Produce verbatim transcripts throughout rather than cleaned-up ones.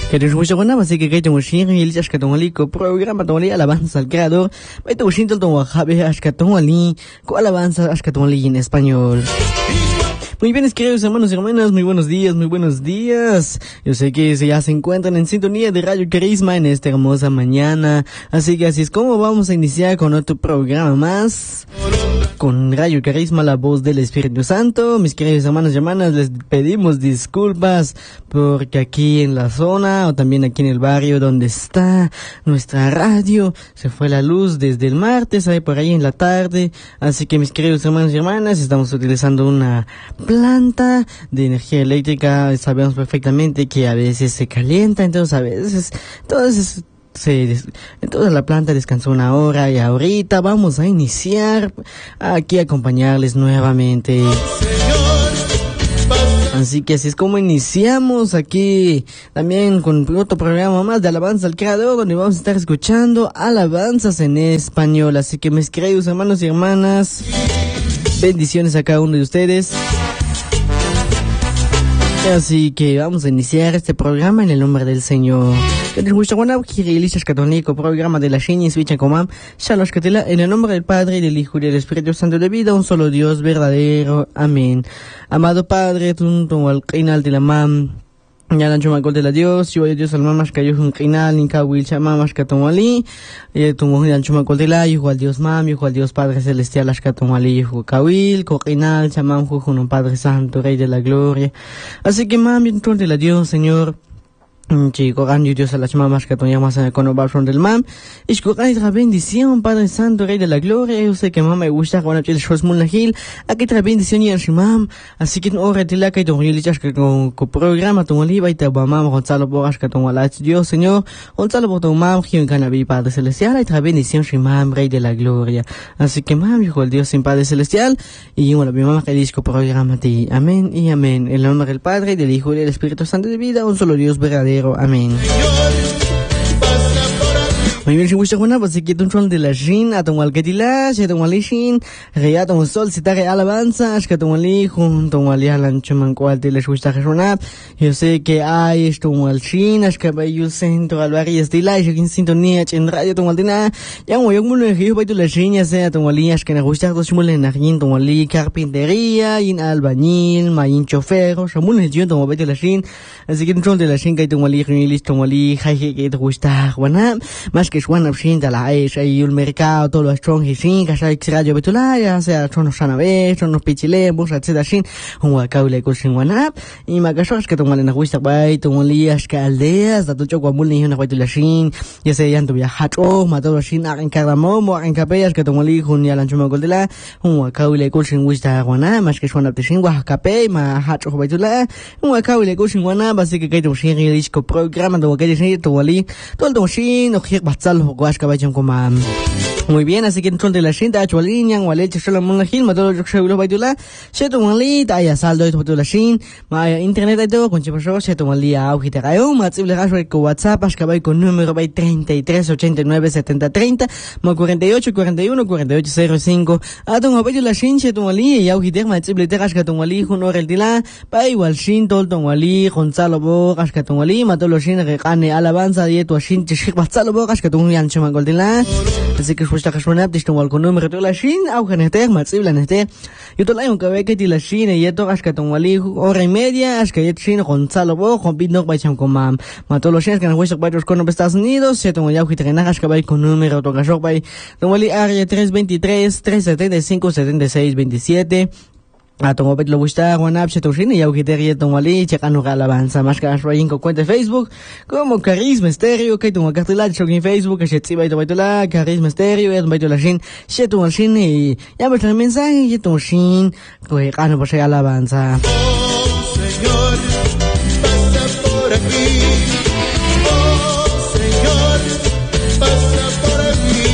Que te escucha buena, así que que te mushin y el ashkatonalico programa tonali alabanza al creador. Vete ushin todo wahabe ashkatonali, con alabanza ashkatonali en español. Muy bien, queridos hermanos y hermanas, muy buenos días, muy buenos días. Yo sé que ya se encuentran en sintonía de Radio Carisma en esta hermosa mañana, así que así es como vamos a iniciar con otro programa más, con Radio Carisma, la voz del Espíritu Santo. Mis queridos hermanos y hermanas, les pedimos disculpas porque aquí en la zona o también aquí en el barrio donde está nuestra radio se fue la luz desde el martes, ahí por ahí en la tarde, así que mis queridos hermanos y hermanas, estamos utilizando una planta de energía eléctrica. Sabemos perfectamente que a veces se calienta, entonces a veces entonces se entonces la planta descansó una hora y ahorita vamos a iniciar aquí a acompañarles nuevamente. Así que así es como iniciamos aquí también con otro programa más de Alabanza al Creador, donde vamos a estar escuchando alabanzas en español. Así que mis queridos hermanos y hermanas, bendiciones a cada uno de ustedes. Así que vamos a iniciar este programa en el nombre del Señor. Programa de la Shini Switcha Comam, Shalosh Katila, en el nombre del Padre, del Hijo y del Espíritu Santo de vida, un solo Dios verdadero. Amén. Amado Padre, tunto al Qinal de la Mam. Ya la chuma de la Dios, yo Dios al mamás que yo un canal, ni kawil chama más que tomali, y tu mujer la chuma de la, hijo al Dios mam, hijo al Dios Padre Celestial, las que tomali, hijo kawil, coquinal, chamam, hijo un Padre Santo, Rey de la Gloria. Así que mam, yo de la Dios, Señor. Chico, gran Dios a las mamás que toñamos con el del mam. Y con otra bendición, Padre Santo, Rey de la Gloria. Yo sé que mamá me gusta cuando el show es muy ágil. Aquí otra bendición y el shimam. Así que no retila que tu religias que con programa tu oliva y te mamá Gonzalo Borras que tu la Dios, Señor. Gonzalo por tu mam, Gio en Canaví, Padre Celestial. Y otra bendición, shimam, Rey de la Gloria. Así que mam, hijo el Dios sin Padre Celestial. Y bueno, mi mamá que dice que programa ti. Amén y amén. En el nombre del Padre, del Hijo y del Espíritu Santo de vida, un solo Dios verdadero. Amén. Muy bien, si gusta una, pues si quiere un sol de la Shin, a tomar que tila, si tomar la Shin, rea tomar sol, si tague alabanza, es que tomar li, junto a la lancha mancual de la gusta una. Yo sé que hay esto mal Shin, es que vaya el centro al barrio de la, yo en sintonía, en radio tomar tina, ya muy muy muy yo voy a la Shin, ya sea tomar li, es que me gusta dos muy en Argin, tomar li carpintería, en albañil, mayin chofer, yo muy yo tomar voy a la Shin, así que un sol de la Shin que tomar li, listo tomar li, jaje que te gusta, bueno, más que Juan Abshinta la Aish, ahí el mercado, todo lo strong y sin, que hay radio betula, ya sea son los sanabes, son los pichilemos, etcétera, sin, un guacaule con sin guanap, y magasas que toman en la huista bay, toman lías que aldeas, dato choco amul ni una guaitula sin, ya se yanto viajacho, mató sin, en cada momo, en capellas que toman li, un yalan chuma goldela, un guacaule con sin huista guanap, más que Juan Abshin, guacape, ma hacho betula, un guacaule con sin guanap, así que kaito sin y disco programa, todo que dice, todo ali, todo el sin, o que muy bien, así que entonces la gente ha hecho la línea, o la leche solo en la gil, todo lo que se lo va a titular, se toma un lit, hay saldo de todo la shin, internet y todo, con chipos, se toma un día, o que te cae un matriz de WhatsApp, es que va con número treinta y tres ochenta y nueve setenta treinta, cuarenta y ocho cuarenta y uno cuarenta y ocho cero cinco, a tomar un la shin, se toma un día, y aunque te matriz de teras que toma un lit, uno el tila, pa igual shin, todo toma un lit, Gonzalo Borras que toma un lit, mató los shin, recane alabanza, y tu shin, Gonzalo Borras que toma un yan chuma goldela, así que pues está suena pues tengo algún número de la Shin au que neste matsibla neste yo to la un que ve que ti la Shin y esto es que tengo ali hora y media es que Shin Gonzalo Bo con bit no va cham con mam mató los Shin que no hueso para con Estados Unidos se tengo ya que tener es que va con número to que va tengo ali área tres veintitrés tres setenta y cinco setenta y seis veintisiete. A tomo pet lo gusta guanap se toshin y aunque te ríe tomo ali checando alabanza más que asroyin con cuenta de Facebook como Carisma Stereo que tomo cartela en Facebook que se tiba y tomo la Carisma Stereo es baito la shin se tomo shin y ya me trae mensaje y tomo shin pues gano por alabanza. Oh Señor, pasa por aquí. Oh Señor, pasa por aquí. Muy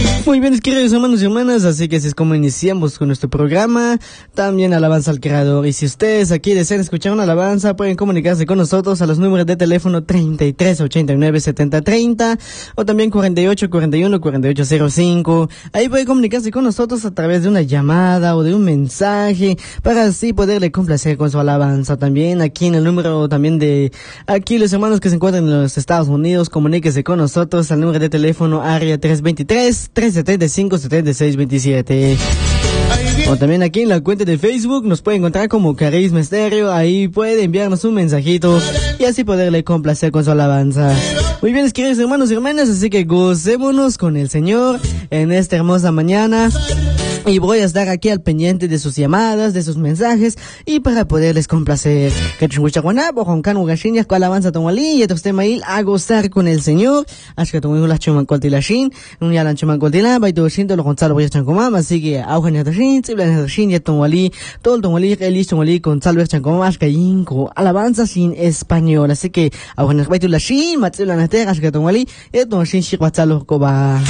bien, queridos hermanos y hermanas, así que así es como iniciamos con nuestro programa. También alabanza al Creador. Y si ustedes aquí desean escuchar una alabanza, pueden comunicarse con nosotros a los números de teléfono treinta y tres ochenta y nueve setenta treinta o también cuarenta y ocho cuarenta y uno cuarenta y ocho cero cinco. Ahí pueden comunicarse con nosotros a través de una llamada o de un mensaje para así poderle complacer con su alabanza. También aquí en el número también de aquí los hermanos que se encuentran en los Estados Unidos, comuníquese con nosotros al número de teléfono área tres dos tres, tres siete cinco, siete seis dos siete. O también aquí en la cuenta de Facebook nos puede encontrar como Carisma Estéreo. Ahí puede enviarnos un mensajito y así poderle complacer con su alabanza. Muy bien, queridos hermanos y hermanas, así que gocémonos con el Señor en esta hermosa mañana. Y voy a estar aquí al pendiente de sus llamadas, de sus mensajes, y para poderles complacer. Que chucha guanapo, con canu gashiñas, con alabanza tongualí, y estos temail a gozar con el Señor. Ashka tonguihu las chuman coltilashin, un yalan chuman coltilá, baito shinto lo gonzalo voy a chancomam, así que aujan yatashin, siblan yatashin, ya tongualí, todo el tongualí, elis tongualí, con salve chancomam, ashka yinko, alabanza sin español. Así que aujan baito lashin, matziblan yatashin, ashka tongualí, y tonguashin shik batzalo koba.